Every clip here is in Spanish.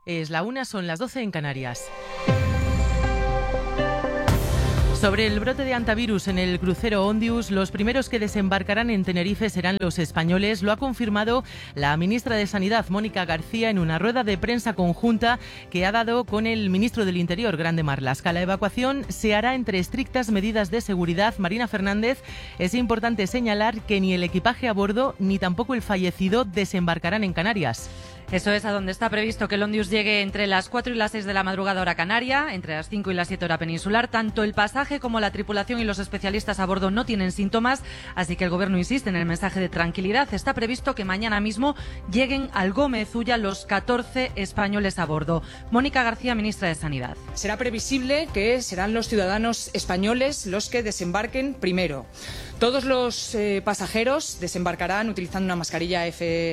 Es la 1, son las 12 en Canarias. Sobre el brote de hantavirus en el crucero Ondius, los primeros que desembarcarán en Tenerife serán los españoles. Lo ha confirmado la ministra de Sanidad, Mónica García, en una rueda de prensa conjunta que ha dado con el ministro del Interior, Grande Marlaska. La evacuación se hará entre estrictas medidas de seguridad. Marina Fernández, es importante señalar que ni el equipaje a bordo ni tampoco el fallecido desembarcarán en Canarias. Eso es, a donde está previsto que el Ondius llegue entre las 4 y las 6 de la madrugada hora canaria, entre las 5 y las 7 hora peninsular. Tanto el pasaje como la tripulación y los especialistas a bordo no tienen síntomas, así que el Gobierno insiste en el mensaje de tranquilidad. Está previsto que mañana mismo lleguen al Gómez Ulla los 14 españoles a bordo. Mónica García, ministra de Sanidad. Será previsible que serán los ciudadanos españoles los que desembarquen primero. Todos los pasajeros desembarcarán utilizando una mascarilla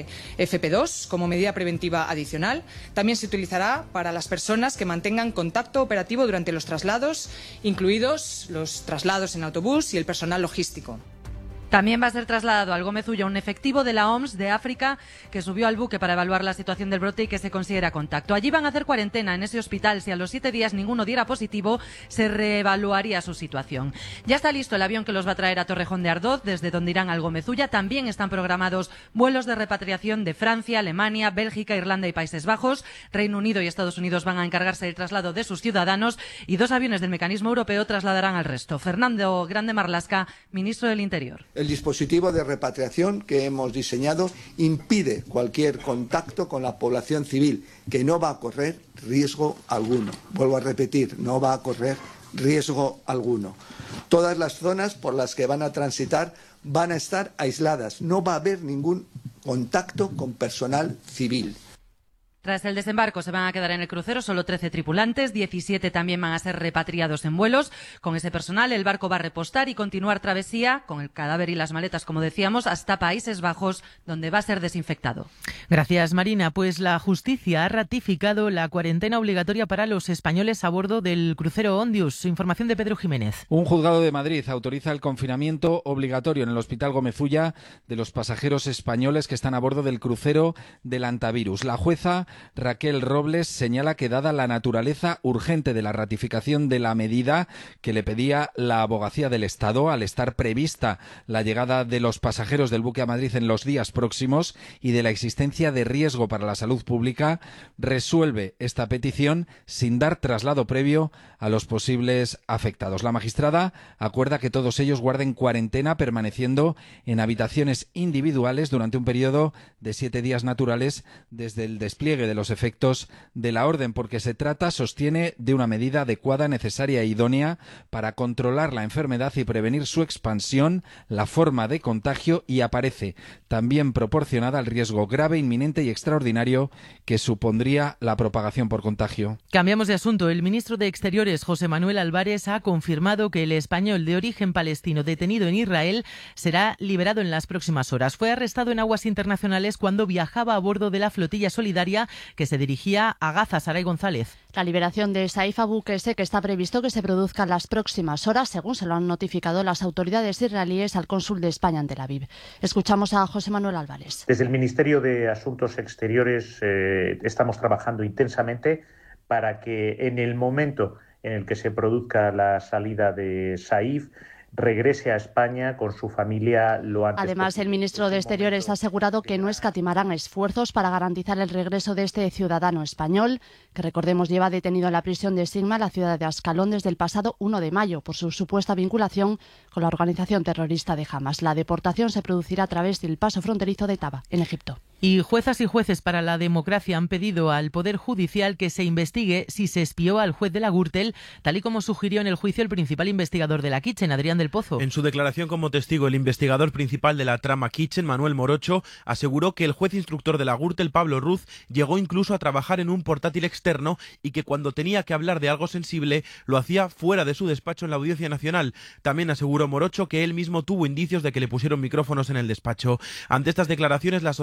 FP2 como medida preventiva adicional. También se utilizará para las personas que mantengan contacto operativo durante los traslados, incluidos los traslados en autobús y el personal logístico. También va a ser trasladado al Gómez Ulla un efectivo de la OMS de África que subió al buque para evaluar la situación del brote y que se considera contacto. Allí van a hacer cuarentena en ese hospital. Si a los 7 días ninguno diera positivo, se reevaluaría su situación. Ya está listo el avión que los va a traer a Torrejón de Ardoz, desde donde irán al Gómez Ulla. También están programados vuelos de repatriación de Francia, Alemania, Bélgica, Irlanda y Países Bajos. Reino Unido y Estados Unidos van a encargarse del traslado de sus ciudadanos y 2 aviones del mecanismo europeo trasladarán al resto. Fernando Grande Marlaska, ministro del Interior. El dispositivo de repatriación que hemos diseñado impide cualquier contacto con la población civil, que no va a correr riesgo alguno. Vuelvo a repetir, no va a correr riesgo alguno. Todas las zonas por las que van a transitar van a estar aisladas. No va a haber ningún contacto con personal civil. Tras el desembarco se van a quedar en el crucero solo 13 tripulantes, 17 también van a ser repatriados en vuelos. Con ese personal el barco va a repostar y continuar travesía con el cadáver y las maletas, como decíamos, hasta Países Bajos, donde va a ser desinfectado. Gracias, Marina. Pues la justicia ha ratificado la cuarentena obligatoria para los españoles a bordo del crucero Ondius. Información de Pedro Jiménez. Un juzgado de Madrid autoriza el confinamiento obligatorio en el Hospital Gómez Ulla de los pasajeros españoles que están a bordo del crucero del hantavirus. La jueza Raquel Robles señala que, dada la naturaleza urgente de la ratificación de la medida que le pedía la Abogacía del Estado, al estar prevista la llegada de los pasajeros del buque a Madrid en los días próximos y de la existencia de riesgo para la salud pública, resuelve esta petición sin dar traslado previo a los posibles afectados. La magistrada acuerda que todos ellos guarden cuarentena permaneciendo en habitaciones individuales durante un periodo de 7 días naturales desde el despliegue de los efectos de la orden, porque se trata, sostiene, de una medida adecuada, necesaria e idónea para controlar la enfermedad y prevenir su expansión, la forma de contagio, y aparece también proporcionada al riesgo grave, inminente y extraordinario que supondría la propagación por contagio. Cambiamos de asunto. El ministro de Exteriores, José Manuel Álvarez, ha confirmado que el español de origen palestino detenido en Israel será liberado en las próximas horas. Fue arrestado en aguas internacionales cuando viajaba a bordo de la flotilla solidaria que se dirigía a Gaza. Saray González. La liberación de Saif Abu Qusay, que está previsto que se produzca en las próximas horas, según se lo han notificado las autoridades israelíes al cónsul de España en Tel Aviv. Escuchamos a José Manuel Álvarez. Desde el Ministerio de Asuntos Exteriores estamos trabajando intensamente para que en el momento en el que se produzca la salida de Saif, regrese a España con su familia lo antes posible. Además, el ministro de Exteriores ha asegurado que no escatimarán esfuerzos para garantizar el regreso de este ciudadano español, que recordemos lleva detenido en la prisión de Sigma, la ciudad de Ascalón, desde el pasado 1 de mayo por su supuesta vinculación con la organización terrorista de Hamas. La deportación se producirá a través del paso fronterizo de Taba, en Egipto. Y juezas y jueces para la democracia han pedido al Poder Judicial que se investigue si se espió al juez de la Gürtel, tal y como sugirió en el juicio el principal investigador de la Kitchen, Adrián del Pozo. En su declaración como testigo, el investigador principal de la trama Kitchen, Manuel Morocho, aseguró que el juez instructor de la Gürtel, Pablo Ruz, llegó incluso a trabajar en un portátil externo y que cuando tenía que hablar de algo sensible lo hacía fuera de su despacho en la Audiencia Nacional. También aseguró Morocho que él mismo tuvo indicios de que le pusieron micrófonos en el despacho. Ante estas declaraciones, la asociación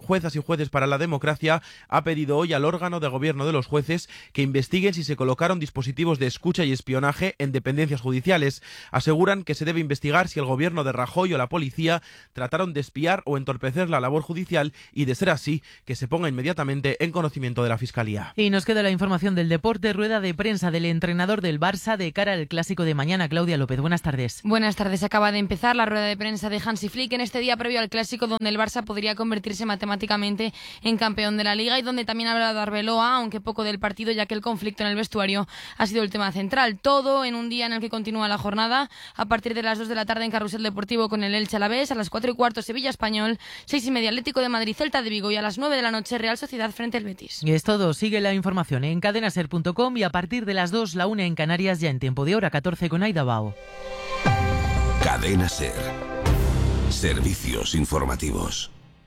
Juezas y Jueces para la Democracia ha pedido hoy al órgano de gobierno de los jueces que investiguen si se colocaron dispositivos de escucha y espionaje en dependencias judiciales. Aseguran que se debe investigar si el gobierno de Rajoy o la policía trataron de espiar o entorpecer la labor judicial y, de ser así, que se ponga inmediatamente en conocimiento de la Fiscalía. Y nos queda la información del deporte, rueda de prensa del entrenador del Barça de cara al clásico de mañana. Claudia López, buenas tardes. Buenas tardes. Acaba de empezar la rueda de prensa de Hansi Flick en este día previo al clásico, donde el Barça podría convertirse matemáticamente en campeón de la Liga y donde también ha hablado Arbeloa, aunque poco del partido, ya que el conflicto en el vestuario ha sido el tema central. Todo en un día en el que continúa la jornada a partir de las 2 de la tarde en Carrusel Deportivo con el Elche Alavés, a las 4:15 Sevilla Español, 6:30 Atlético de Madrid Celta de Vigo y a las 9 de la noche Real Sociedad frente al Betis. Y es todo. Sigue la información en cadenaser.com y a partir de las 2, la 1 en Canarias, ya en tiempo de hora 14 con Aida Bao. Cadena Ser. Servicios informativos.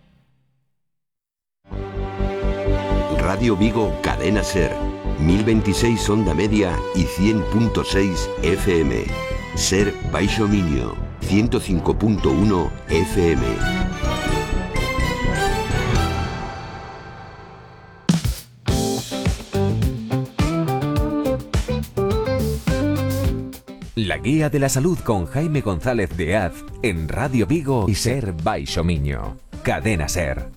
Radio Vigo, Cadena Ser. 1026 onda media y 100.6 FM. Ser Baixo Miño, 105.1 FM. La guía de la salud con Jaime González de Az en Radio Vigo y Ser Baixo Miño. Cadena Ser.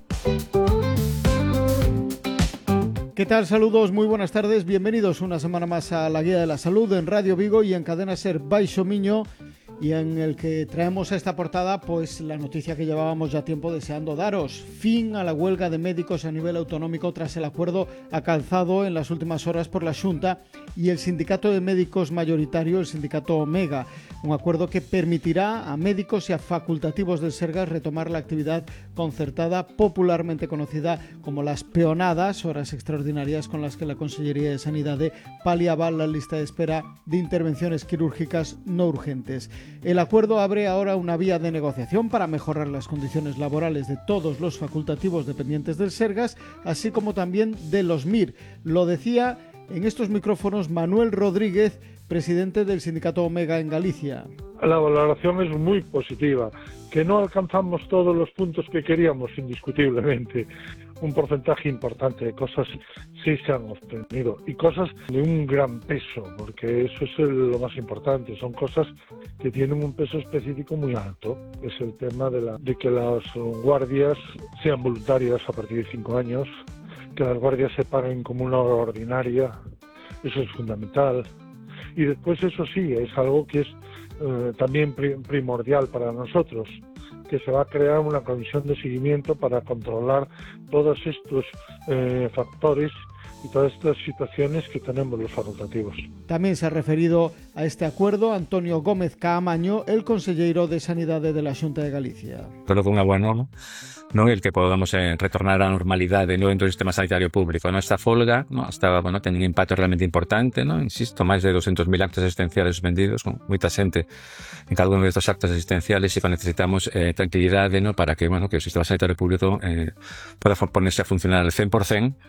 ¿Qué tal? Saludos, muy buenas tardes. Bienvenidos una semana más a la guía de la salud en Radio Vigo y en Cadena Ser Baixo Miño, y en el que traemos a esta portada pues la noticia que llevábamos ya tiempo deseando daros. Fin a la huelga de médicos a nivel autonómico tras el acuerdo alcanzado en las últimas horas por la Xunta y el sindicato de médicos mayoritario, el sindicato Omega. Un acuerdo que permitirá a médicos y a facultativos del Sergas retomar la actividad concertada, popularmente conocida como las peonadas, horas extraordinarias con las que la Consellería de Sanidad paliaba la lista de espera de intervenciones quirúrgicas no urgentes. El acuerdo abre ahora una vía de negociación para mejorar las condiciones laborales de todos los facultativos dependientes del Sergas, así como también de los MIR. Lo decía en estos micrófonos Manuel Rodríguez, presidente del sindicato Omega en Galicia. La valoración es muy positiva, que no alcanzamos todos los puntos que queríamos, indiscutiblemente. Un porcentaje importante de cosas sí se han obtenido y cosas de un gran peso, porque eso es lo más importante. Son cosas que tienen un peso específico muy alto. Es el tema de que las guardias sean voluntarias a partir de 5 años, que las guardias se paguen como una hora ordinaria. Eso es fundamental. Y después eso sí, es algo que es también primordial para nosotros, que se va a crear una comisión de seguimiento para controlar todos estos factores y todas estas situaciones que tenemos los facultativos. También se ha referido a este acuerdo Antonio Gómez Caamaño, el conselleiro de Sanidade de la Xunta de Galicia. Todo con unha boa norma, non el que podamos retornar á normalidade no dentro do sistema sanitario público. Esta folga ten un impacto realmente importante, insisto, máis de 200.000 actos asistenciales suspendidos, con moita xente en cada uno destes actos asistenciales, e necesitamos tranquilidade para que o sistema sanitario público poda ponerse a funcionar al 100%,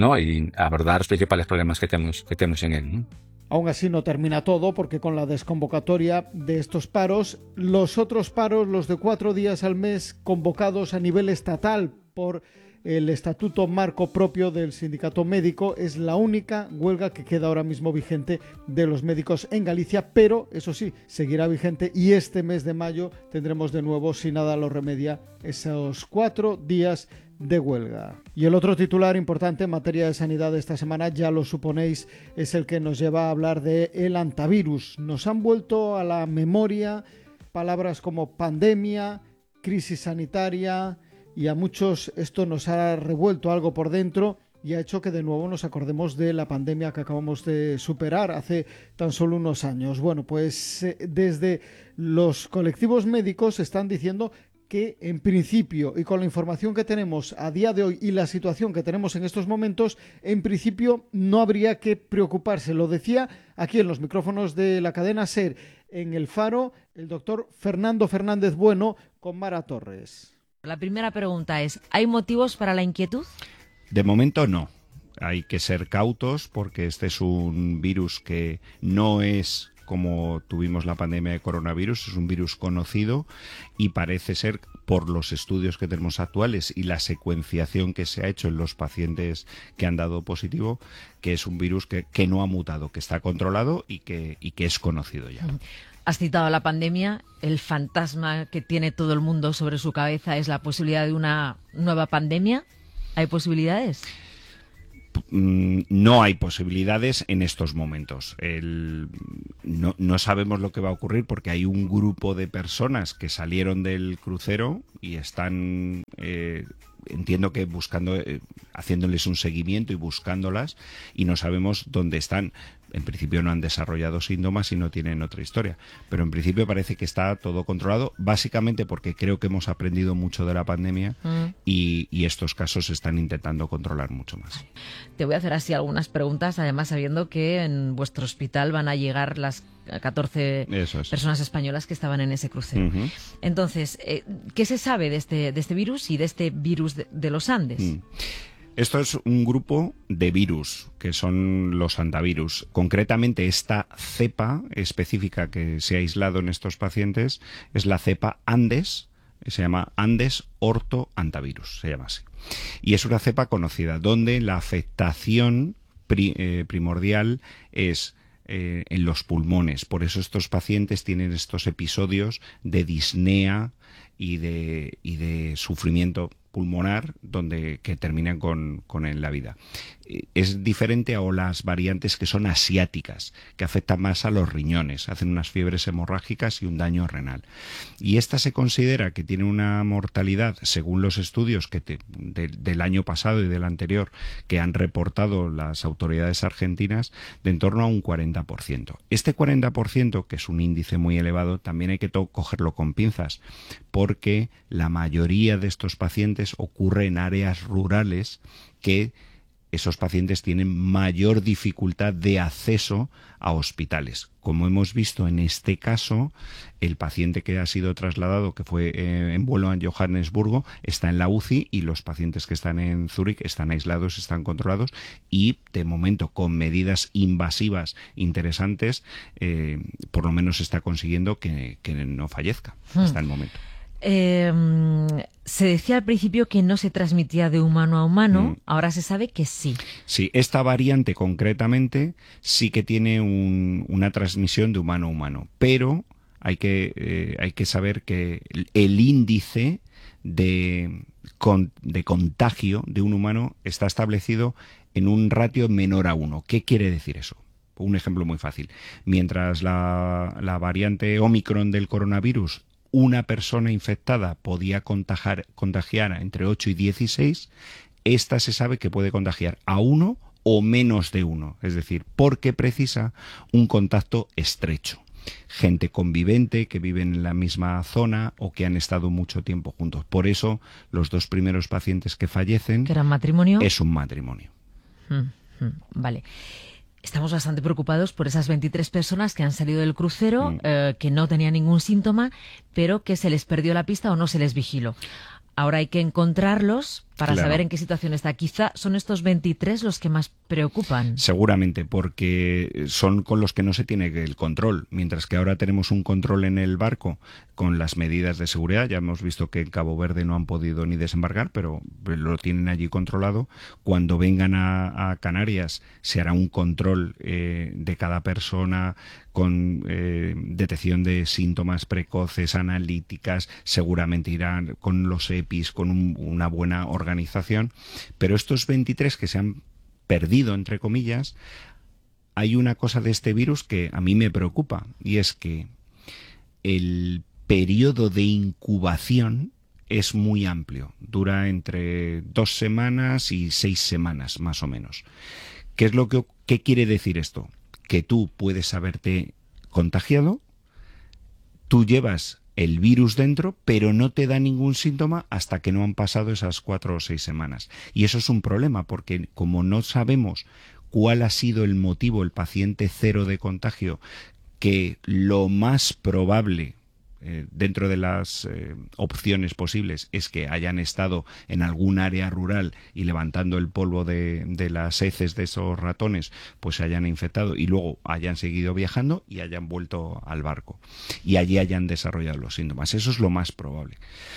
y abordar los principales problemas que tenemos en él. Aún así no termina todo, porque con la desconvocatoria de estos paros, los otros paros, los de 4 días al mes convocados a nivel estatal por el estatuto marco propio del sindicato médico, es la única huelga que queda ahora mismo vigente de los médicos en Galicia, pero eso sí, seguirá vigente y este mes de mayo tendremos de nuevo, si nada lo remedia, esos 4 días de huelga. Y el otro titular importante en materia de sanidad esta semana, ya lo suponéis, es el que nos lleva a hablar de el antivirus. Nos han vuelto a la memoria palabras como pandemia, crisis sanitaria, y a muchos esto nos ha revuelto algo por dentro y ha hecho que de nuevo nos acordemos de la pandemia que acabamos de superar hace tan solo unos años. Bueno, pues desde los colectivos médicos están diciendo que en principio, y con la información que tenemos a día de hoy y la situación que tenemos en estos momentos, en principio no habría que preocuparse. Lo decía aquí en los micrófonos de la cadena SER, en El Faro, el doctor Fernando Fernández Bueno con Mara Torres. La primera pregunta es, ¿hay motivos para la inquietud? De momento no. Hay que ser cautos porque este es un virus que no es como tuvimos la pandemia de coronavirus, es un virus conocido y parece ser, por los estudios que tenemos actuales y la secuenciación que se ha hecho en los pacientes que han dado positivo, que es un virus que no ha mutado, que está controlado y que es conocido ya. Has citado la pandemia, el fantasma que tiene todo el mundo sobre su cabeza es la posibilidad de una nueva pandemia. ¿Hay posibilidades? No hay posibilidades en estos momentos. No sabemos lo que va a ocurrir porque hay un grupo de personas que salieron del crucero y están, entiendo que buscando, haciéndoles un seguimiento y buscándolas, y no sabemos dónde están. En principio no han desarrollado síntomas y no tienen otra historia, pero en principio parece que está todo controlado, básicamente porque creo que hemos aprendido mucho de la pandemia y estos casos se están intentando controlar mucho más. Te voy a hacer así algunas preguntas, además sabiendo que en vuestro hospital van a llegar las 14 personas españolas que estaban en ese crucero. Entonces, ¿qué se sabe de este virus y de este virus de los Andes? Esto es un grupo de virus, que son los hantavirus. Concretamente, esta cepa específica que se ha aislado en estos pacientes es la cepa Andes, se llama Andes ortohantavirus, se llama así. Y es una cepa conocida, donde la afectación primordial es en los pulmones. Por eso estos pacientes tienen estos episodios de disnea y de sufrimiento pulmonar que terminan con la vida. Es diferente a las variantes que son asiáticas, que afectan más a los riñones, hacen unas fiebres hemorrágicas y un daño renal. Y esta se considera que tiene una mortalidad, según los estudios del año pasado y del anterior, que han reportado las autoridades argentinas, de en torno a un 40%. Este 40%, que es un índice muy elevado, también hay que cogerlo con pinzas, porque la mayoría de estos pacientes ocurre en áreas rurales que esos pacientes tienen mayor dificultad de acceso a hospitales. Como hemos visto en este caso, el paciente que ha sido trasladado, que fue en vuelo a Johannesburgo, está en la UCI y los pacientes que están en Zúrich están aislados, están controlados y, de momento, con medidas invasivas interesantes, por lo menos se está consiguiendo que no fallezca hasta el momento. Se decía al principio que no se transmitía de humano a humano, ahora se sabe que sí. Sí, esta variante concretamente sí que tiene una transmisión de humano a humano, pero hay que saber que el índice de contagio de un humano está establecido en un ratio menor a 1. ¿Qué quiere decir eso? Un ejemplo muy fácil. Mientras la variante Omicron del coronavirus, una persona infectada podía contagiar entre 8 y 16, esta se sabe que puede contagiar a 1 o menos de 1, es decir, porque precisa un contacto estrecho. Gente convivente que viven en la misma zona o que han estado mucho tiempo juntos. Por eso, los 2 primeros pacientes que fallecen... ¿Que eran matrimonio? Es un matrimonio. Vale. Estamos bastante preocupados por esas 23 personas que han salido del crucero, que no tenían ningún síntoma, pero que se les perdió la pista o no se les vigiló. Ahora hay que encontrarlos para saber en qué situación está. Quizá son estos 23 los que más preocupan. Seguramente, porque son con los que no se tiene el control. Mientras que ahora tenemos un control en el barco con las medidas de seguridad. Ya hemos visto que en Cabo Verde no han podido ni desembarcar, pero lo tienen allí controlado. Cuando vengan a Canarias se hará un control de cada persona con detección de síntomas precoces, analíticas. Seguramente irán con los EPIs, con una buena organización. Pero estos 23 que se han perdido, entre comillas, hay una cosa de este virus que a mí me preocupa, y es que el periodo de incubación es muy amplio, dura entre 2 semanas y 6 semanas más o menos. ¿Qué quiere decir esto? Que tú puedes haberte contagiado, tú llevas el virus dentro, pero no te da ningún síntoma hasta que no han pasado esas 4 o 6 semanas. Y eso es un problema, porque como no sabemos cuál ha sido el motivo, el paciente cero de contagio, que lo más probable dentro de las opciones posibles es que hayan estado en algún área rural y levantando el polvo de las heces de esos ratones, pues se hayan infectado y luego hayan seguido viajando y hayan vuelto al barco y allí hayan desarrollado los síntomas. Eso es lo más probable.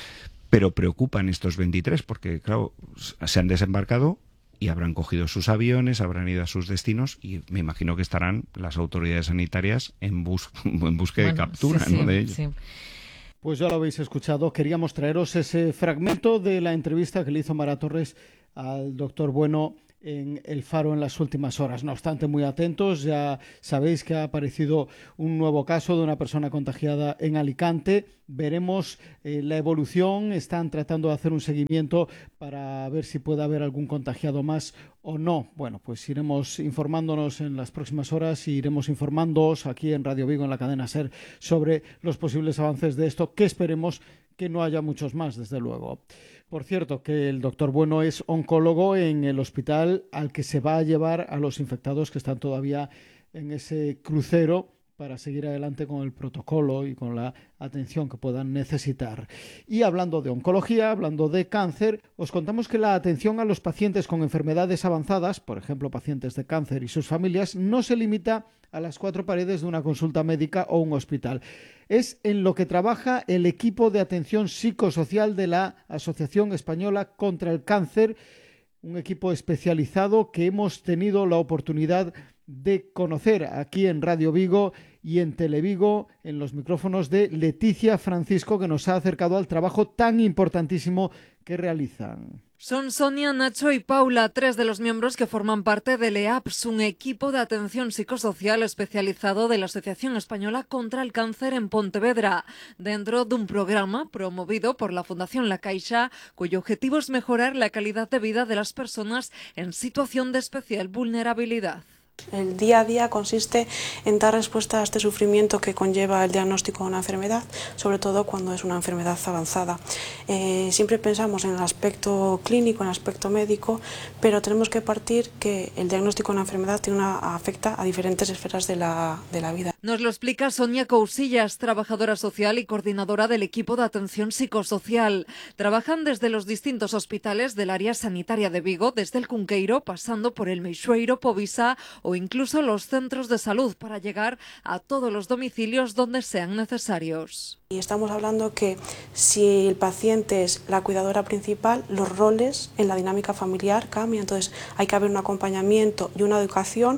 Pero preocupan estos 23 porque, claro, se han desembarcado y habrán cogido sus aviones, habrán ido a sus destinos y me imagino que estarán las autoridades sanitarias en búsqueda de captura, ¿no? De ellos. Sí. Pues ya lo habéis escuchado. Queríamos traeros ese fragmento de la entrevista que le hizo Mara Torres al doctor Bueno en El Faro en las últimas horas. No obstante, muy atentos, ya sabéis que ha aparecido un nuevo caso de una persona contagiada en Alicante. Veremos la evolución, están tratando de hacer un seguimiento para ver si puede haber algún contagiado más o no. Bueno, pues iremos informándonos en las próximas horas y iremos informándoos aquí en Radio Vigo, en la cadena SER, sobre los posibles avances de esto, que esperemos que no haya muchos más, desde luego. Por cierto, que el doctor Bueno es oncólogo en el hospital al que se va a llevar a los infectados que están todavía en ese crucero para seguir adelante con el protocolo y con la atención que puedan necesitar. Y hablando de oncología, hablando de cáncer, os contamos que la atención a los pacientes con enfermedades avanzadas, por ejemplo, pacientes de cáncer y sus familias, no se limita a las 4 paredes de una consulta médica o un hospital. Es en lo que trabaja el equipo de atención psicosocial de la Asociación Española contra el Cáncer, un equipo especializado que hemos tenido la oportunidad de conocer aquí en Radio Vigo y en Televigo, en los micrófonos de Leticia Francisco, que nos ha acercado al trabajo tan importantísimo que realizan. Son Sonia, Nacho y Paula, 3 de los miembros que forman parte del EAPS, un equipo de atención psicosocial especializado de la Asociación Española contra el Cáncer en Pontevedra, dentro de un programa promovido por la Fundación La Caixa, cuyo objetivo es mejorar la calidad de vida de las personas en situación de especial vulnerabilidad. El día a día consiste en dar respuesta a este sufrimiento que conlleva el diagnóstico de una enfermedad, sobre todo cuando es una enfermedad avanzada. Siempre pensamos en el aspecto clínico, en el aspecto médico, pero tenemos que partir que el diagnóstico de una enfermedad afecta a diferentes esferas de la vida. Nos lo explica Sonia Cousillas, trabajadora social y coordinadora del equipo de atención psicosocial. Trabajan desde los distintos hospitales del área sanitaria de Vigo, desde el Cunqueiro, pasando por el Meixoeiro, Povisa o incluso los centros de salud, para llegar a todos los domicilios donde sean necesarios. Y estamos hablando que si el paciente es la cuidadora principal, los roles en la dinámica familiar cambian. Entonces hay que haber un acompañamiento y una educación,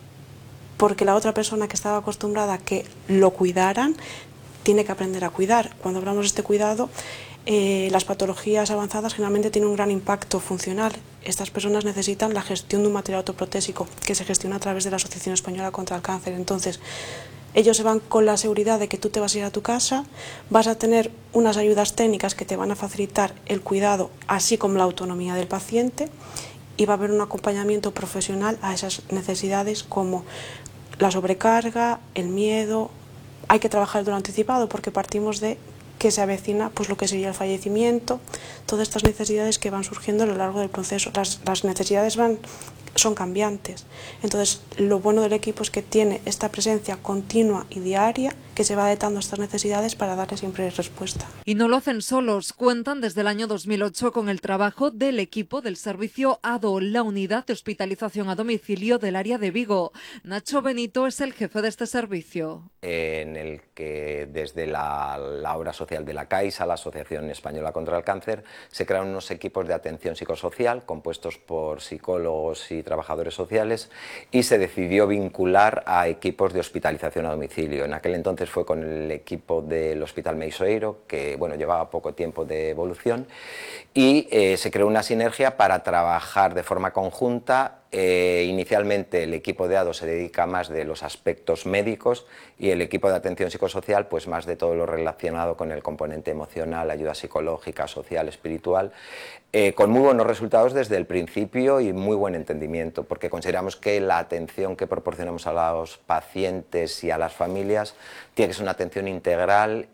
porque la otra persona que estaba acostumbrada a que lo cuidaran tiene que aprender a cuidar. Cuando hablamos de este cuidado, las patologías avanzadas generalmente tienen un gran impacto funcional. Estas personas necesitan la gestión de un material autoprotésico que se gestiona a través de la Asociación Española contra el Cáncer. Entonces, ellos se van con la seguridad de que tú te vas a ir a tu casa, vas a tener unas ayudas técnicas que te van a facilitar el cuidado, así como la autonomía del paciente, y va a haber un acompañamiento profesional a esas necesidades como la sobrecarga, el miedo. Hay que trabajar de lo anticipado porque partimos de que se avecina pues lo que sería el fallecimiento, todas estas necesidades que van surgiendo a lo largo del proceso. Las necesidades son cambiantes. Entonces, lo bueno del equipo es que tiene esta presencia continua y diaria que se va detectando estas necesidades para darle siempre respuesta. Y no lo hacen solos, cuentan desde el año 2008 con el trabajo del equipo del servicio ADO, la unidad de hospitalización a domicilio del área de Vigo. Nacho Benito es el jefe de este servicio. En el que desde la obra social de la Caixa, la Asociación Española contra el Cáncer, se crearon unos equipos de atención psicosocial compuestos por psicólogos y trabajadores sociales, y se decidió vincular a equipos de hospitalización a domicilio. En aquel entonces fue con el equipo del Hospital Meixoeiro, que bueno, llevaba poco tiempo de evolución, y se creó una sinergia para trabajar de forma conjunta. Inicialmente el equipo de ADO se dedica más de los aspectos médicos y el equipo de atención psicosocial pues más de todo lo relacionado con el componente emocional, ayuda psicológica, social, espiritual, con muy buenos resultados desde el principio y muy buen entendimiento, porque consideramos que la atención que proporcionamos a los pacientes y a las familias tiene que ser una atención integral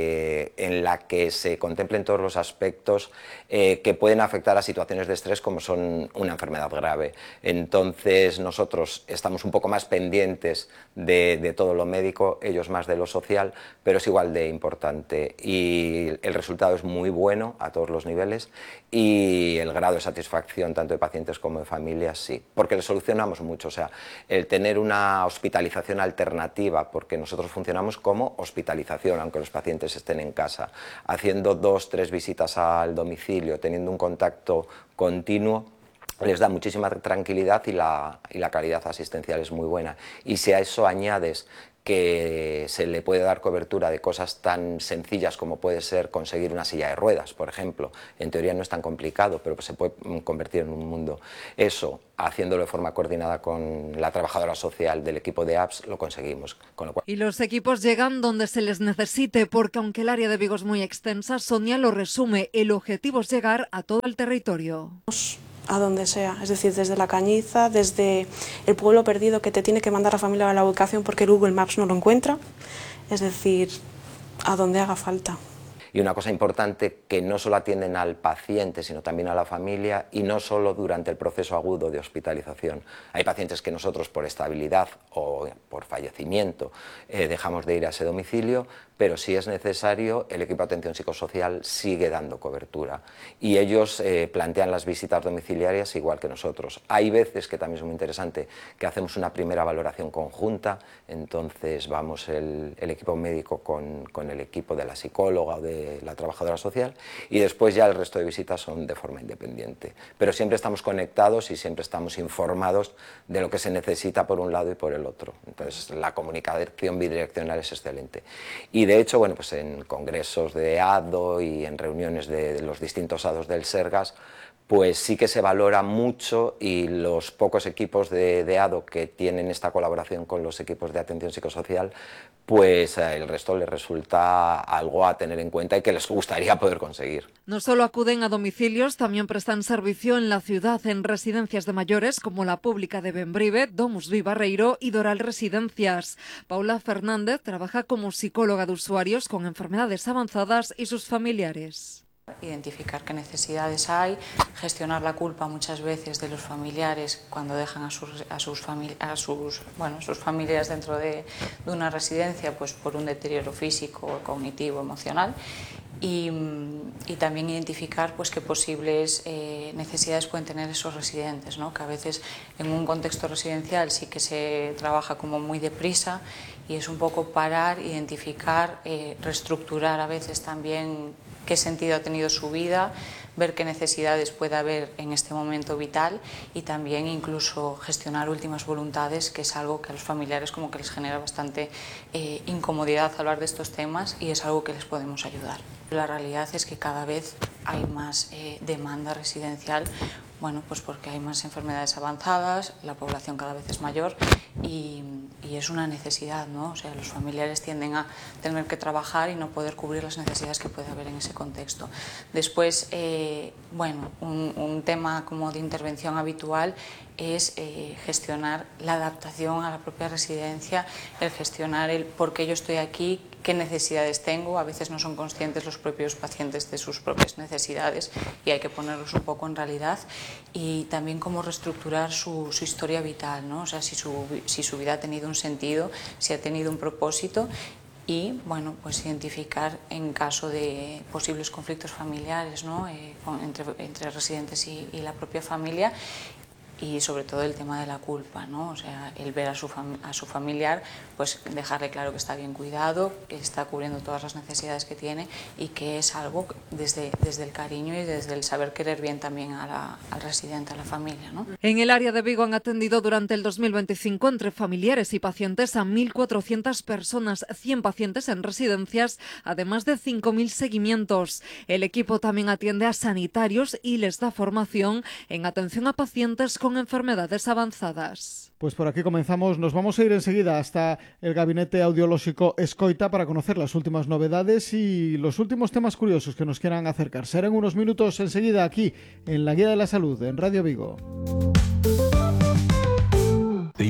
en la que se contemplen todos los aspectos que pueden afectar a situaciones de estrés como son una enfermedad grave. Entonces nosotros estamos un poco más pendientes de todo lo médico, ellos más de lo social, pero es igual de importante y el resultado es muy bueno a todos los niveles y el grado de satisfacción tanto de pacientes como de familias sí, porque le solucionamos mucho, o sea, el tener una hospitalización alternativa, porque nosotros funcionamos como hospitalización, aunque los pacientes estén en casa, haciendo 2-3 visitas al domicilio, teniendo un contacto continuo, les da muchísima tranquilidad y la calidad asistencial es muy buena. Y si a eso añades que se le puede dar cobertura de cosas tan sencillas como puede ser conseguir una silla de ruedas, por ejemplo, en teoría no es tan complicado, pero se puede convertir en un mundo. Eso, haciéndolo de forma coordinada con la trabajadora social del equipo de APS, lo conseguimos. Con lo cual... Y los equipos llegan donde se les necesite, porque aunque el área de Vigo es muy extensa, Sonia lo resume, el objetivo es llegar a todo el territorio. A donde sea, es decir, desde La Cañiza, desde el pueblo perdido que te tiene que mandar la familia a la ubicación porque el Google Maps no lo encuentra, es decir, a donde haga falta. Y una cosa importante, que no solo atienden al paciente, sino también a la familia y no solo durante el proceso agudo de hospitalización. Hay pacientes que nosotros por estabilidad o por fallecimiento dejamos de ir a ese domicilio, pero si es necesario, el equipo de atención psicosocial sigue dando cobertura y ellos plantean las visitas domiciliarias igual que nosotros. Hay veces, que también es muy interesante, que hacemos una primera valoración conjunta, entonces vamos el equipo médico con el equipo de la psicóloga o de la trabajadora social y después ya el resto de visitas son de forma independiente. Pero siempre estamos conectados y siempre estamos informados de lo que se necesita por un lado y por el otro. Entonces la comunicación bidireccional es excelente. Y de hecho, bueno, pues en congresos de ADO y en reuniones de los distintos ADOs del Sergas, pues sí que se valora mucho y los pocos equipos de ADO que tienen esta colaboración con los equipos de atención psicosocial, pues el resto les resulta algo a tener en cuenta y que les gustaría poder conseguir. No solo acuden a domicilios, también prestan servicio en la ciudad, en residencias de mayores como la pública de Bembrive, Domus Vi Barreiro y Doral Residencias. Paula Fernández trabaja como psicóloga de usuarios con enfermedades avanzadas y sus familiares. Identificar qué necesidades hay, gestionar la culpa muchas veces de los familiares cuando dejan a sus familias dentro de una residencia pues por un deterioro físico, cognitivo, emocional y también identificar pues qué posibles necesidades pueden tener esos residentes, ¿no? Que a veces en un contexto residencial sí que se trabaja como muy deprisa y es un poco parar, identificar, reestructurar a veces también qué sentido ha tenido su vida, ver qué necesidades puede haber en este momento vital y también incluso gestionar últimas voluntades, que es algo que a los familiares como que les genera bastante incomodidad hablar de estos temas y es algo que les podemos ayudar. La realidad es que cada vez hay más demanda residencial, bueno, pues porque hay más enfermedades avanzadas, la población cada vez es mayor y es una necesidad, ¿no? O sea, los familiares tienden a tener que trabajar y no poder cubrir las necesidades que puede haber en ese contexto. Después, bueno, un tema como de intervención habitual es gestionar la adaptación a la propia residencia, el gestionar el por qué yo estoy aquí, qué necesidades tengo. A veces no son conscientes los propios pacientes de sus propias necesidades y hay que ponerlos un poco en realidad y también cómo reestructurar su historia vital, ¿no? O sea, si su vida ha tenido un sentido, si ha tenido un propósito y, bueno, pues identificar en caso de posibles conflictos familiares, ¿no? Entre residentes y la propia familia. Y sobre todo el tema de la culpa, ¿no? O sea, el ver a su familiar, pues dejarle claro que está bien cuidado, que está cubriendo todas las necesidades que tiene y que es algo desde el cariño y desde el saber querer bien también al residente, a la familia, ¿no? En el área de Vigo han atendido durante el 2025 entre familiares y pacientes a 1.400 personas, 100 pacientes en residencias, además de 5.000 seguimientos. El equipo también atiende a sanitarios y les da formación en atención a pacientes con enfermedades avanzadas. Pues por aquí comenzamos. Nos vamos a ir enseguida hasta el gabinete audiológico Escoita para conocer las últimas novedades y los últimos temas curiosos que nos quieran acercar. Serán unos minutos enseguida aquí en la Guía de la Salud en Radio Vigo. ¿Te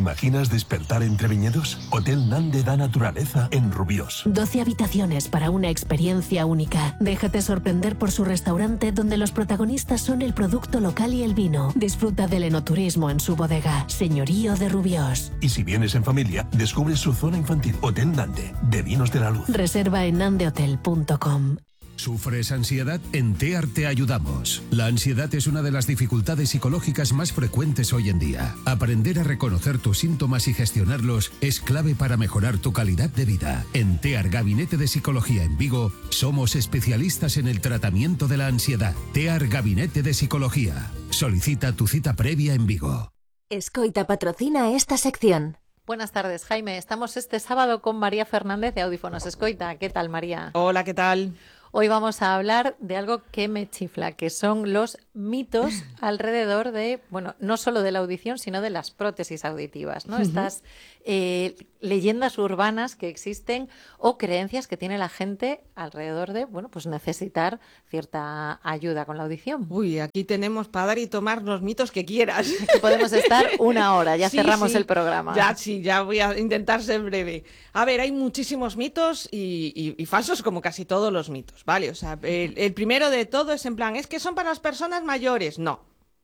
imaginas despertar entre viñedos? Hotel Nande da naturaleza en Rubiós. 12 habitaciones para una experiencia única. Déjate sorprender por su restaurante donde los protagonistas son el producto local y el vino. Disfruta del enoturismo en su bodega. Señorío de Rubiós. Y si vienes en familia, descubre su zona infantil. Hotel Nande, de Vinos de la Luz. Reserva en nandehotel.com. ¿Sufres ansiedad? En TEAR te ayudamos. La ansiedad es una de las dificultades psicológicas más frecuentes hoy en día. Aprender a reconocer tus síntomas y gestionarlos es clave para mejorar tu calidad de vida. En TEAR Gabinete de Psicología en Vigo, somos especialistas en el tratamiento de la ansiedad. TEAR Gabinete de Psicología. Solicita tu cita previa en Vigo. Escoita patrocina esta sección. Buenas tardes, Jaime. Estamos este sábado con María Fernández de Audífonos Escoita. ¿Qué tal, María? Hola, ¿qué tal? Hoy vamos a hablar de algo que me chifla, que son los mitos alrededor de, bueno, no solo de la audición, sino de las prótesis auditivas, ¿no? Estas leyendas urbanas que existen o creencias que tiene la gente alrededor de, bueno, pues necesitar cierta ayuda con la audición. Uy, aquí tenemos para dar y tomar los mitos que quieras. Que podemos estar una hora, ya cerramos el programa. Ya voy a intentar ser breve. A ver, hay muchísimos mitos y falsos como casi todos los mitos, ¿vale? O sea, el primero de todo es en plan, es que son para las personas mayores. No.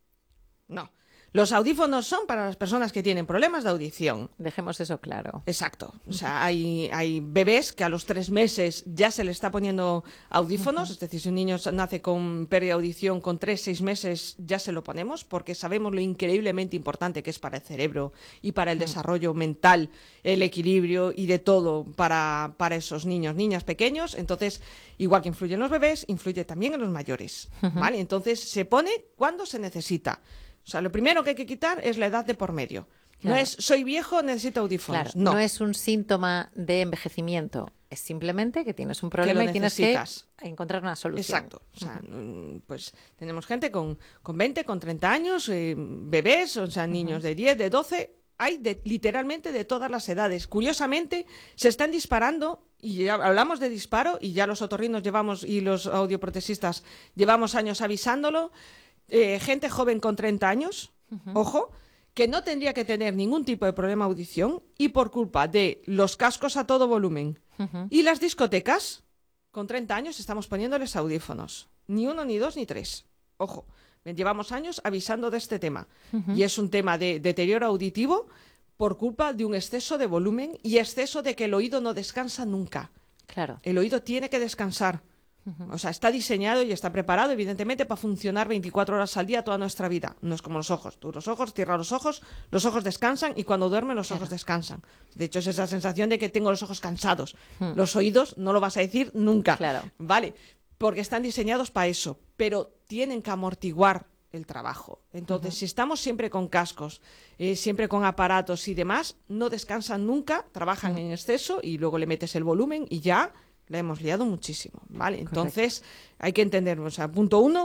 Los audífonos son para las personas que tienen problemas de audición. Dejemos eso claro. Exacto. O sea, hay bebés que a los 3 meses ya se le está poniendo audífonos. Es decir, si un niño nace con pérdida de audición, con 3-6 meses ya se lo ponemos, porque sabemos lo increíblemente importante que es para el cerebro y para el desarrollo mental, el equilibrio y de todo para esos niñas pequeños. Entonces, igual que influye en los bebés, influye también en los mayores, ¿vale? Entonces, se pone cuando se necesita. O sea, lo primero que hay que quitar es la edad de por medio. Claro. No es, soy viejo, necesito audífonos. Claro, no es un síntoma de envejecimiento. Es simplemente que tienes un problema y tienes que encontrar una solución. Exacto. O sea, pues tenemos gente con 20, con 30 años, bebés, o sea, niños de 10, de 12... Hay literalmente de todas las edades. Curiosamente, se están disparando, y ya hablamos de disparo, y ya los otorrinos llevamos, y los audioprotesistas llevamos años avisándolo, gente joven con 30 años, ojo, que no tendría que tener ningún tipo de problema de audición, y por culpa de los cascos a todo volumen y las discotecas, con 30 años estamos poniéndoles audífonos. Ni 1, ni 2, ni 3. Ojo. Llevamos años avisando de este tema y es un tema de deterioro auditivo por culpa de un exceso de volumen y exceso de que el oído no descansa nunca. Claro. El oído tiene que descansar. O sea, está diseñado y está preparado, evidentemente, para funcionar 24 horas al día toda nuestra vida. No es como los ojos. Tú los ojos, cierras los ojos descansan y cuando duermen los ojos descansan. De hecho, es esa sensación de que tengo los ojos cansados. Los oídos no lo vas a decir nunca. Claro. ¿Vale? Porque están diseñados para eso, pero tienen que amortiguar el trabajo. Entonces, si estamos siempre con cascos, siempre con aparatos y demás, no descansan nunca, trabajan en exceso y luego le metes el volumen y ya la hemos liado muchísimo, ¿vale? Entonces, hay que entender, o sea, punto 1,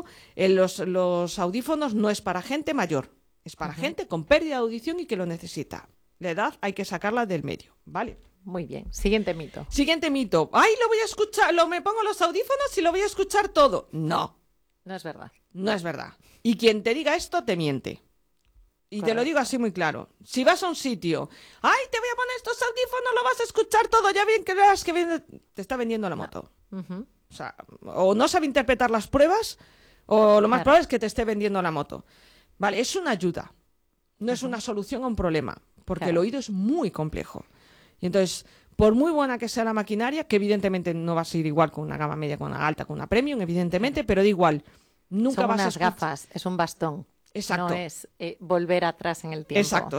los audífonos no es para gente mayor, es para gente con pérdida de audición y que lo necesita. La edad hay que sacarla del medio, ¿vale? Muy bien. Siguiente mito. Siguiente mito. ¡Ay, lo voy a escuchar! Me pongo los audífonos y lo voy a escuchar todo. No. No es verdad. No es verdad. Y quien te diga esto te miente. Y te lo digo así muy claro. Si vas a un sitio, ¡ay, te voy a poner estos audífonos, lo vas a escuchar todo! Ya bien que verás que te está vendiendo la moto. O sea, o no sabe interpretar las pruebas, o lo más probable es que te esté vendiendo la moto. Vale, es una ayuda. No es una solución a un problema. Porque el oído es muy complejo. Y entonces, por muy buena que sea la maquinaria, que evidentemente no va a ser igual con una gama media, con una alta, con una premium, evidentemente, pero da igual. Nunca vas a unas gafas, es un bastón. Exacto. No es volver atrás en el tiempo. Exacto.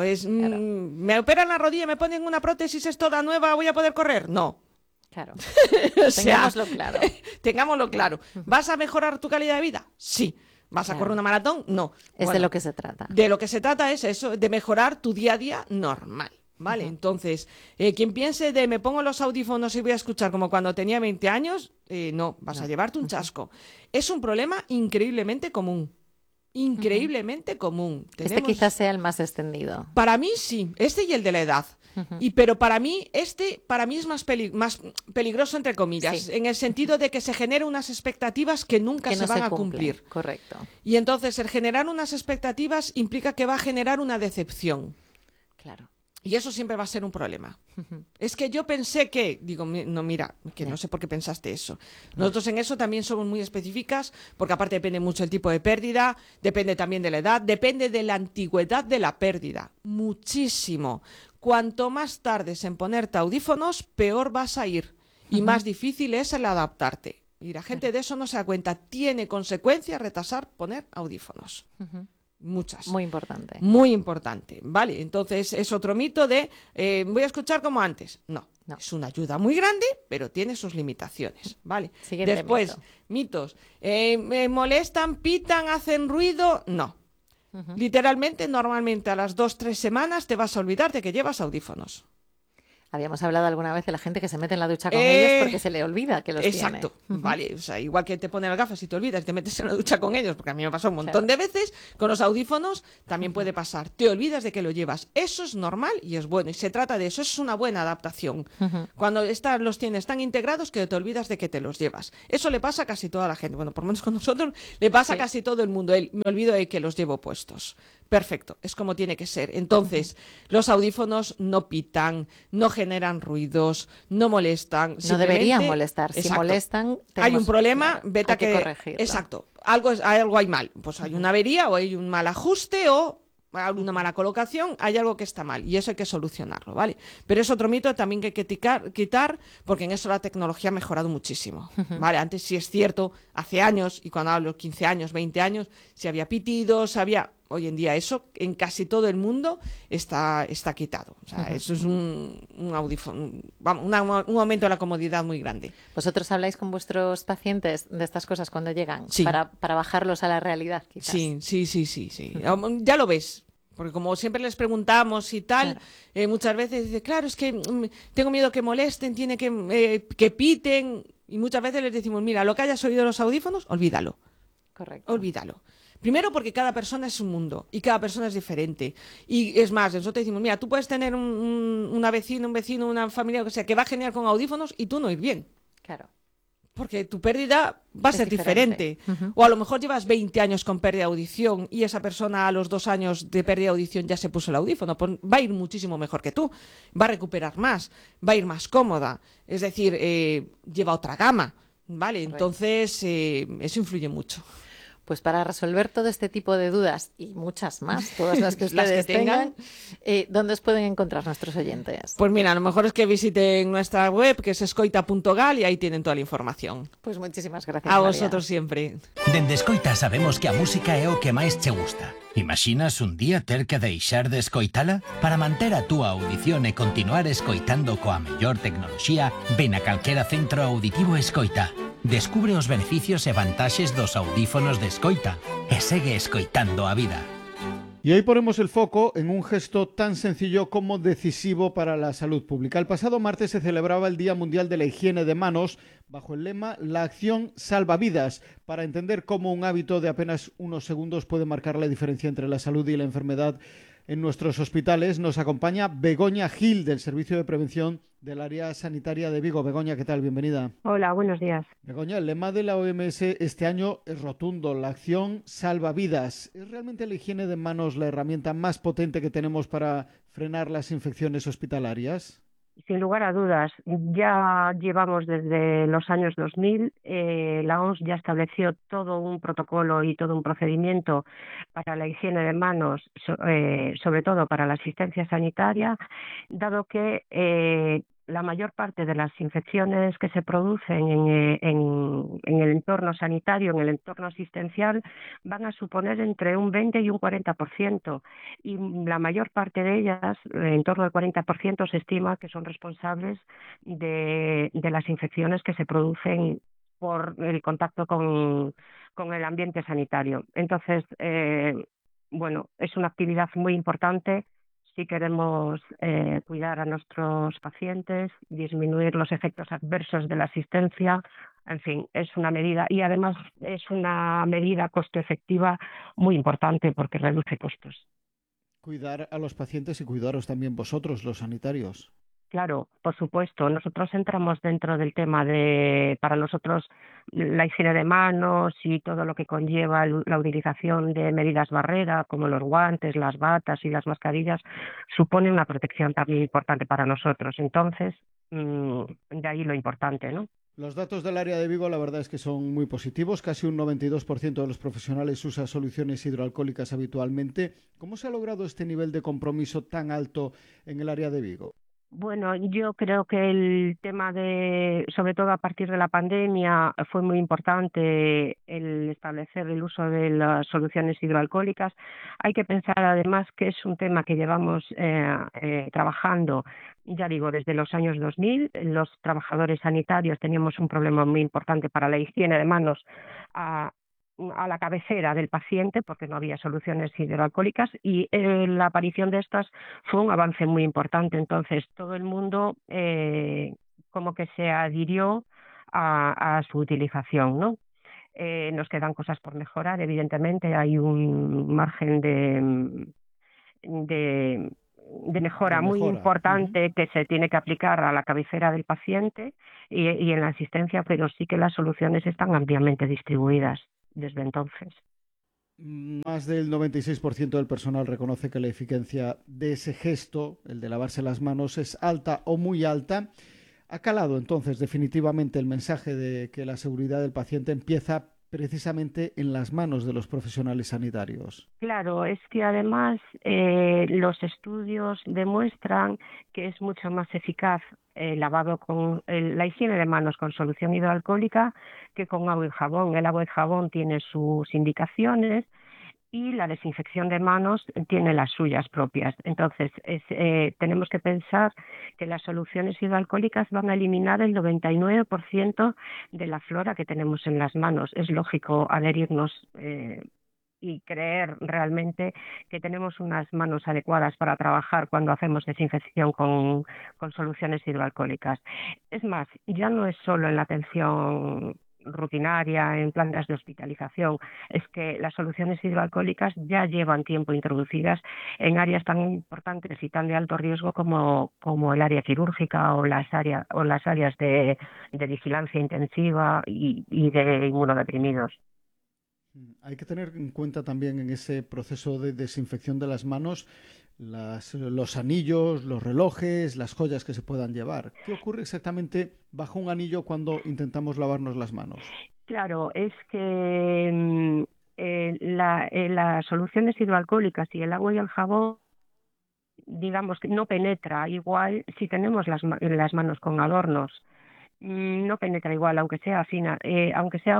Me operan la rodilla, me ponen una prótesis, es toda nueva, ¿voy a poder correr? No. Claro. Tengámoslo claro. Tengámoslo claro. ¿Vas a mejorar tu calidad de vida? Sí. ¿Vas a correr una maratón? No. Es de lo que se trata. De lo que se trata es eso, de mejorar tu día a día normal. Vale, entonces, quien piense de me pongo los audífonos y voy a escuchar como cuando tenía 20 años, no, vas a llevarte un chasco. Es un problema increíblemente común. Increíblemente común. Este quizás sea el más extendido. Para mí sí, este y el de la edad. Pero para mí es más peligroso, entre comillas, en el sentido de que se generan unas expectativas que nunca se van a cumplir. Correcto. Y entonces el generar unas expectativas implica que va a generar una decepción. Claro. Y eso siempre va a ser un problema. Es que yo pensé que, digo, no, mira, que no sé por qué pensaste eso. Nosotros en eso también somos muy específicas, porque aparte depende mucho el tipo de pérdida, depende también de la edad, depende de la antigüedad de la pérdida. Muchísimo. Cuanto más tardes en ponerte audífonos, peor vas a ir. Y más difícil es el adaptarte. Y la gente de eso no se da cuenta. Tiene consecuencias retrasar poner audífonos. Muchas. Muy importante. Muy importante, ¿vale? Entonces es otro mito de voy a escuchar como antes. No, es una ayuda muy grande, pero tiene sus limitaciones, ¿vale? Siguiente Después, mitos. ¿Me molestan, pitan, hacen ruido? No. Literalmente, normalmente a las 2-3 semanas te vas a olvidar de que llevas audífonos. Habíamos hablado alguna vez de la gente que se mete en la ducha con ellos porque se le olvida que los exacto, tiene. Vale, o sea, igual que te ponen las gafas y te olvidas, te metes en la ducha con ellos, porque a mí me pasó un montón de veces, con los audífonos también puede pasar, te olvidas de que lo llevas, eso es normal y es bueno, y se trata de eso, es una buena adaptación. Cuando los tienes tan integrados que te olvidas de que te los llevas, eso le pasa a casi toda la gente, bueno, por lo menos con nosotros le pasa a casi todo el mundo, me olvido de que los llevo puestos. Perfecto, es como tiene que ser. Entonces, los audífonos no pitan, no generan ruidos, no molestan. No deberían molestar. Si molestan, hay un problema, vete a que corregirlo. Exacto, algo hay mal. Pues hay una avería o hay un mal ajuste o una mala colocación, hay algo que está mal y eso hay que solucionarlo, ¿vale? Pero es otro mito también que hay que quitar porque en eso la tecnología ha mejorado muchísimo, ¿vale? Antes sí es cierto, hace años, y cuando hablo 15 años, 20 años, si había pitidos, hoy en día eso en casi todo el mundo está quitado. O sea, eso es un audífono, un aumento de la comodidad muy grande. ¿Vosotros habláis con vuestros pacientes de estas cosas cuando llegan? Sí. Para bajarlos a la realidad, quizás. Sí. Ya lo ves. Porque como siempre les preguntamos y tal, muchas veces dice, claro, es que tengo miedo que molesten, tiene que piten. Y muchas veces les decimos, mira, lo que hayas oído en los audífonos, olvídalo. Correcto. Olvídalo. Primero porque cada persona es un mundo y cada persona es diferente. Y es más, nosotros decimos, mira, tú puedes tener un vecino, una familia, o sea, que va genial con audífonos y tú no ir bien. Claro. Porque tu pérdida va a ser diferente. O a lo mejor llevas 20 años con pérdida de audición y esa persona a los 2 años de pérdida de audición ya se puso el audífono. Pues va a ir muchísimo mejor que tú. Va a recuperar más. Va a ir más cómoda. Es decir, lleva otra gama. ¿Vale? Entonces, eso influye mucho. Pues para resolver todo este tipo de dudas y muchas más, todas las que ustedes tengan, ¿dónde os pueden encontrar nuestros oyentes? Pues mira, a lo mejor es que visiten nuestra web, que es escoita.gal, y ahí tienen toda la información. Pues muchísimas gracias, A María. vosotros siempre. Dende Escoita sabemos que a música é o que máis che gusta. Imaginas un día ter que deixar de escoitala? Para manter a túa audición e continuar escoitando coa mellor tecnoloxía, ven a calquera centro auditivo Escoita. Descubre os beneficios e vantaxes dos audífonos de escoita e segue escoitando a vida. Y hoy ponemos el foco en un gesto tan sencillo como decisivo para la salud pública. El pasado martes se celebraba el Día Mundial de la Higiene de Manos bajo el lema La acción salva vidas, para entender cómo un hábito de apenas unos segundos puede marcar la diferencia entre la salud y la enfermedad. En nuestros hospitales nos acompaña Begoña Gil, del Servicio de Prevención del Área Sanitaria de Vigo. Begoña, ¿qué tal? Bienvenida. Hola, buenos días. Begoña, el lema de la OMS este año es rotundo: la acción salva vidas. ¿Es realmente la higiene de manos la herramienta más potente que tenemos para frenar las infecciones hospitalarias? Sin lugar a dudas, ya llevamos desde los años 2000, la OMS ya estableció todo un protocolo y todo un procedimiento para la higiene de manos, sobre todo para la asistencia sanitaria, dado que la mayor parte de las infecciones que se producen en el entorno sanitario, en el entorno asistencial, van a suponer entre un 20 y un 40%. Y la mayor parte de ellas, en torno al 40%, se estima que son responsables de las infecciones que se producen por el contacto con el ambiente sanitario. Entonces, es una actividad muy importante si queremos cuidar a nuestros pacientes, disminuir los efectos adversos de la asistencia. En fin, es una medida, y además es una medida costo efectiva muy importante porque reduce costos. Cuidar a los pacientes y cuidaros también vosotros, los sanitarios. Claro, por supuesto. Nosotros entramos dentro del tema para nosotros, la higiene de manos y todo lo que conlleva la utilización de medidas barrera, como los guantes, las batas y las mascarillas, supone una protección también importante para nosotros. Entonces, de ahí lo importante, ¿no? Los datos del área de Vigo, la verdad es que son muy positivos. Casi un 92% de los profesionales usa soluciones hidroalcohólicas habitualmente. ¿Cómo se ha logrado este nivel de compromiso tan alto en el área de Vigo? Bueno, yo creo que el tema sobre todo a partir de la pandemia, fue muy importante el establecer el uso de las soluciones hidroalcohólicas. Hay que pensar además que es un tema que llevamos trabajando, ya digo, desde los años 2000. Los trabajadores sanitarios teníamos un problema muy importante para la higiene de manos a la cabecera del paciente, porque no había soluciones hidroalcohólicas, y la aparición de estas fue un avance muy importante. Entonces todo el mundo como que se adhirió a su utilización, ¿no? Nos quedan cosas por mejorar, evidentemente. Hay un margen de mejora muy importante que se tiene que aplicar a la cabecera del paciente y en la asistencia, pero sí que las soluciones están ampliamente distribuidas desde entonces. Más del 96% del personal reconoce que la eficacia de ese gesto, el de lavarse las manos, es alta o muy alta. ¿Ha calado entonces definitivamente el mensaje de que la seguridad del paciente empieza precisamente en las manos de los profesionales sanitarios? Claro, es que además los estudios demuestran que es mucho más eficaz lavado con la higiene de manos con solución hidroalcohólica que con agua y jabón. El agua y jabón tiene sus indicaciones y la desinfección de manos tiene las suyas propias. Entonces, tenemos que pensar que las soluciones hidroalcohólicas van a eliminar el 99% de la flora que tenemos en las manos. Es lógico adherirnos y creer realmente que tenemos unas manos adecuadas para trabajar cuando hacemos desinfección con soluciones hidroalcohólicas. Es más, ya no es solo en la atención rutinaria, en plantas de hospitalización, es que las soluciones hidroalcohólicas ya llevan tiempo introducidas en áreas tan importantes y tan de alto riesgo como el área quirúrgica o las áreas de vigilancia intensiva y de inmunodeprimidos. Hay que tener en cuenta también en ese proceso de desinfección de las manos los anillos, los relojes, las joyas que se puedan llevar. ¿Qué ocurre exactamente bajo un anillo cuando intentamos lavarnos las manos? Claro, es que las soluciones hidroalcohólicas y el agua y el jabón, digamos que no penetra igual si tenemos las manos con adornos. No penetra igual, aunque sea fina, aunque sea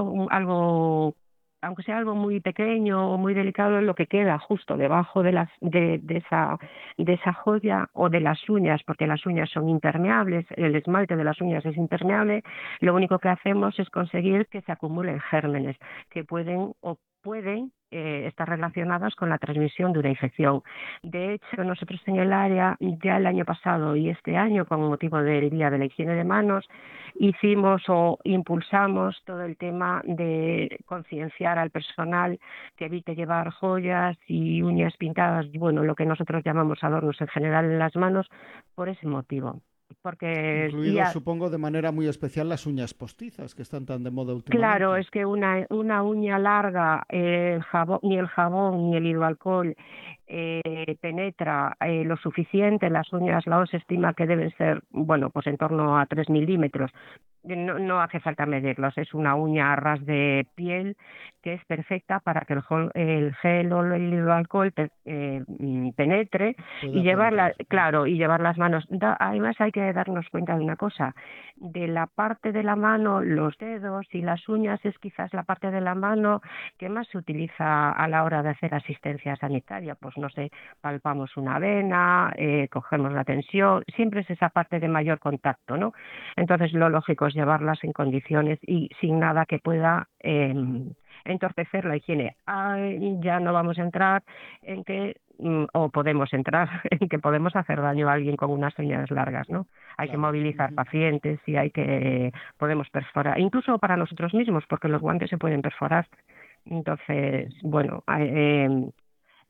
algo muy pequeño o muy delicado, lo que queda justo debajo de esa joya o de las uñas, porque las uñas son impermeables, el esmalte de las uñas es impermeable. Lo único que hacemos es conseguir que se acumulen gérmenes que pueden estar relacionadas con la transmisión de una infección. De hecho, nosotros en el área, ya el año pasado y este año, con motivo del Día de la Higiene de Manos, hicimos o impulsamos todo el tema de concienciar al personal que evite llevar joyas y uñas pintadas, bueno, lo que nosotros llamamos adornos en general en las manos, por ese motivo. Porque incluido, supongo, de manera muy especial las uñas postizas, que están tan de moda últimamente. Claro, es que una uña larga, ni el jabón ni el hidroalcohol penetra lo suficiente. Las uñas, la OMS estima que deben ser, bueno, pues en torno a 3 milímetros. No hace falta medirlos, es una uña a ras de piel que es perfecta para que el gel o el hidroalcohol penetre y llevar las manos. Además hay que darnos cuenta de una cosa, de la parte de la mano, los dedos y las uñas es quizás la parte de la mano que más se utiliza a la hora de hacer asistencia sanitaria. Pues no sé, palpamos una vena, cogemos la tensión, siempre es esa parte de mayor contacto, ¿no? Entonces lo lógico es llevarlas en condiciones y sin nada que pueda entorpecer la higiene. Ya no vamos a entrar en que o podemos entrar en que podemos hacer daño a alguien con unas uñas largas, ¿no? Hay que movilizar pacientes y podemos perforar, incluso para nosotros mismos, porque los guantes se pueden perforar. Entonces, bueno,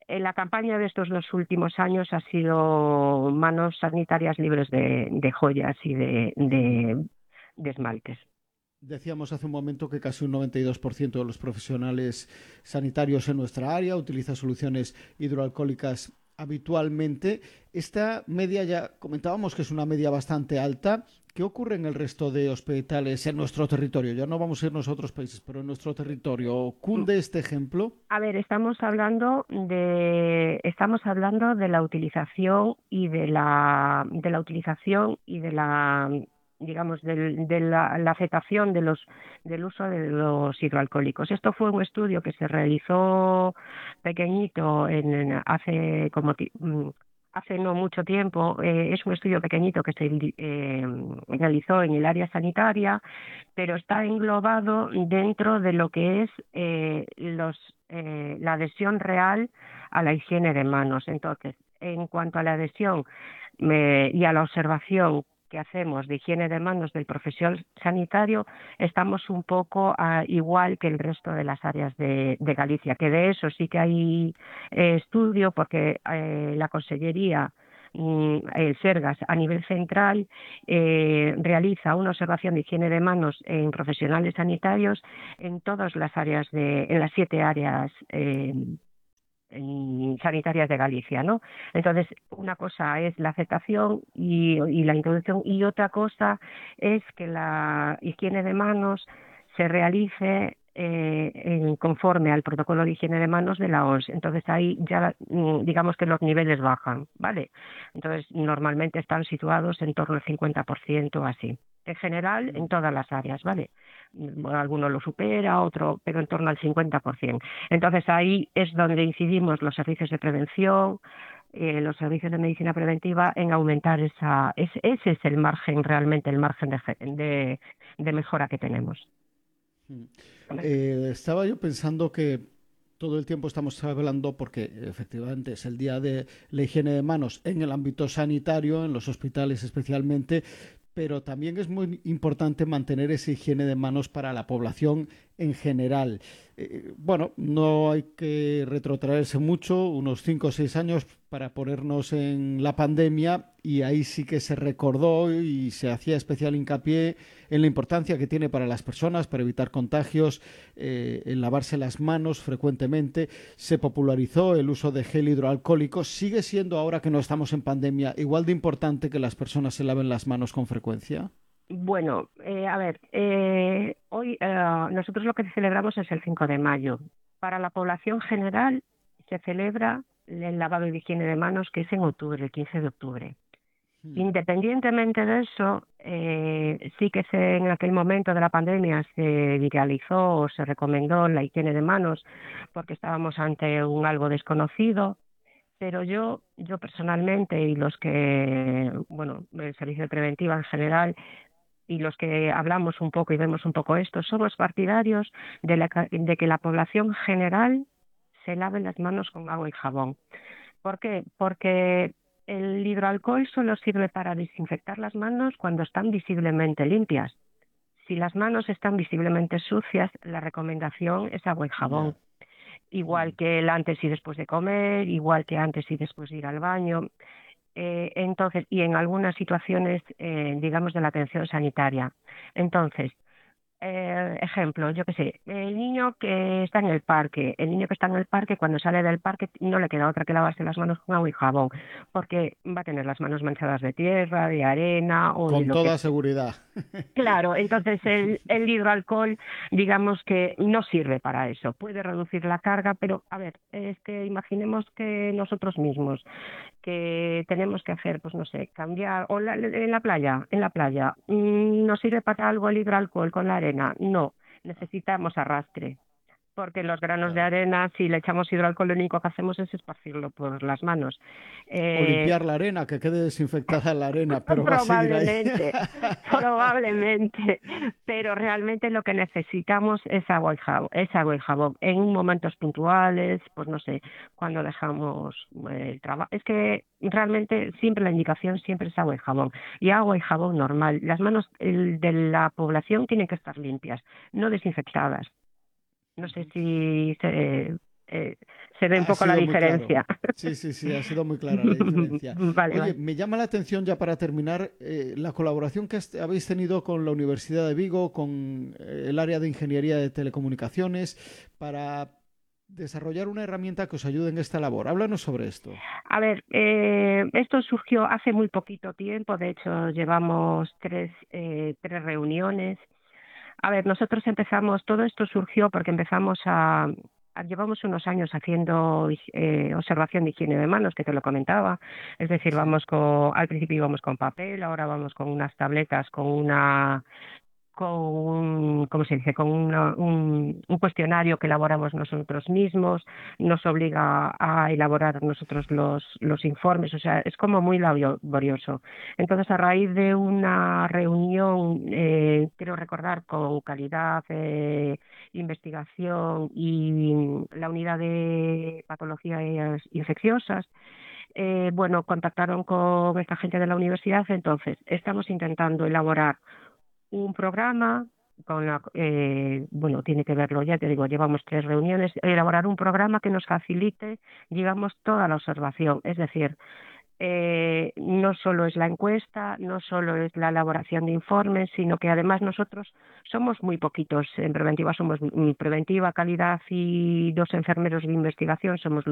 la campaña de estos 2 últimos años ha sido manos sanitarias libres de joyas y de esmaltes. Decíamos hace un momento que casi un 92% de los profesionales sanitarios en nuestra área utiliza soluciones hidroalcohólicas habitualmente. Esta media ya comentábamos que es una media bastante alta. ¿Qué ocurre en el resto de hospitales en nuestro territorio? Ya no vamos a irnos a otros países, pero en nuestro territorio, ¿cunde este ejemplo? A ver, estamos hablando de la utilización y de la digamos, de la aceptación del uso de los hidroalcohólicos. Esto fue un estudio que se realizó pequeñito hace no mucho tiempo. Es un estudio pequeñito que se realizó en el área sanitaria, pero está englobado dentro de lo que es la adhesión real a la higiene de manos. Entonces, en cuanto a la adhesión y a la observación que hacemos de higiene de manos del profesional sanitario, estamos un poco igual que el resto de las áreas de Galicia, que de eso sí que hay estudio, porque la Consellería, el Sergas a nivel central, realiza una observación de higiene de manos en profesionales sanitarios en todas las áreas en las 7 áreas sanitarias de Galicia, ¿no? Entonces, una cosa es la aceptación y la introducción, y otra cosa es que la higiene de manos se realice conforme al protocolo de higiene de manos de la OMS. Entonces ahí ya digamos que los niveles bajan, ¿vale? Entonces normalmente están situados en torno al 50% así. En general, en todas las áreas, ¿vale? Alguno lo supera, otro, pero en torno al 50%. Entonces ahí es donde incidimos los servicios de prevención, los servicios de medicina preventiva, en aumentar ese es el margen, realmente el margen de mejora que tenemos. Estaba yo pensando que todo el tiempo estamos hablando, porque efectivamente es el día de la higiene de manos en el ámbito sanitario, en los hospitales especialmente, pero también es muy importante mantener esa higiene de manos para la población en general. Bueno, no hay que retrotraerse mucho, unos 5 o 6 años para ponernos en la pandemia, y ahí sí que se recordó y se hacía especial hincapié en la importancia que tiene para las personas, para evitar contagios, en lavarse las manos frecuentemente. Se popularizó el uso de gel hidroalcohólico. ¿Sigue siendo, ahora que no estamos en pandemia, igual de importante que las personas se laven las manos con frecuencia? Bueno, a ver, hoy nosotros lo que celebramos es el 5 de mayo. Para la población general se celebra el lavado de higiene de manos, que es en octubre, el 15 de octubre. Independientemente de eso, sí que en aquel momento de la pandemia se viralizó o se recomendó la higiene de manos porque estábamos ante algo desconocido. Pero yo personalmente, y los que, bueno, el servicio de preventiva en general, y los que hablamos un poco y vemos un poco esto, somos partidarios de que la población general se lave las manos con agua y jabón. ¿Por qué? Porque el hidroalcohol solo sirve para desinfectar las manos cuando están visiblemente limpias. Si las manos están visiblemente sucias, la recomendación es agua y jabón. Igual que el antes y después de comer, igual que antes y después de ir al baño. Entonces, y en algunas situaciones, digamos, de la atención sanitaria. Entonces, ejemplo, yo qué sé, el niño que está en el parque, cuando sale del parque no le queda otra que lavarse las manos con agua y jabón, porque va a tener las manos manchadas de tierra, de arena o con toda seguridad. Claro, entonces el hidroalcohol, digamos que no sirve para eso, puede reducir la carga, pero a ver, es que imaginemos que nosotros mismos que tenemos que hacer, pues no sé, cambiar, o en la playa, ¿nos sirve para algo el hidroalcohol con la arena? No, necesitamos arrastre, porque los granos de arena, si le echamos hidroalcohol, lo único que hacemos es esparcirlo por las manos. O limpiar la arena, que quede desinfectada la arena, pero va a seguir ahí. Probablemente, pero realmente lo que necesitamos es agua y jabón, en momentos puntuales, pues no sé, cuando dejamos el trabajo. Es que realmente siempre la indicación siempre es agua y jabón normal. Las manos de la población tienen que estar limpias, no desinfectadas. No sé si se ve un poco la diferencia. Claro. Sí, ha sido muy clara la diferencia. Oye, me llama la atención ya para terminar la colaboración que habéis tenido con la Universidad de Vigo, con el área de Ingeniería de Telecomunicaciones, para desarrollar una herramienta que os ayude en esta labor. Háblanos sobre esto. A ver, esto surgió hace muy poquito tiempo, de hecho llevamos tres reuniones. A ver, nosotros todo esto surgió porque llevamos unos años haciendo observación de higiene de manos, que te lo comentaba. Es decir, al principio íbamos con papel, ahora vamos con unas tabletas, con un cuestionario que elaboramos nosotros mismos, nos obliga a elaborar nosotros los informes, o sea, es como muy laborioso. Entonces, a raíz de una reunión, quiero recordar, con calidad, investigación y la unidad de patologías infecciosas, contactaron con esta gente de la universidad. Entonces, estamos intentando elaborar un programa tiene que verlo, ya te digo, llevamos 3 reuniones, elaborar un programa que nos facilite, digamos, toda la observación, es decir, no solo es la encuesta, no solo es la elaboración de informes, sino que además nosotros somos muy poquitos en preventiva, somos preventiva, calidad y 2 enfermeros de investigación, somos